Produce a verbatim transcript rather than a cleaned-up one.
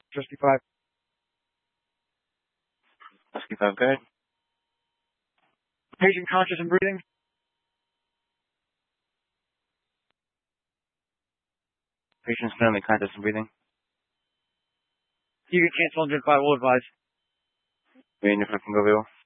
Trustee five. Trustee five, go ahead. Patient conscious and breathing. Patient's currently conscious and breathing. You can cancel engine five, will advise. Waiting for King Goville.